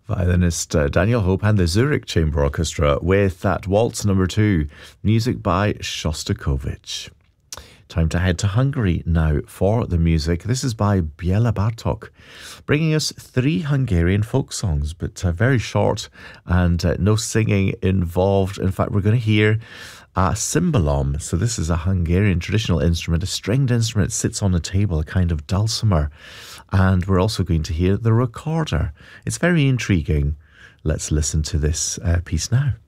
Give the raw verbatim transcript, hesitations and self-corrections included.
Violinist uh, Daniel Hope and the Zurich Chamber Orchestra with that Waltz Number Two, music by Shostakovich. Time to head to Hungary now for the music. This is by Béla Bartók, bringing us three Hungarian folk songs, but uh, very short and uh, no singing involved. In fact, we're going to hear a cymbalom. So this is a Hungarian traditional instrument, a stringed instrument that sits on a table, a kind of dulcimer. And we're also going to hear the recorder. It's very intriguing. Let's listen to this uh, piece now.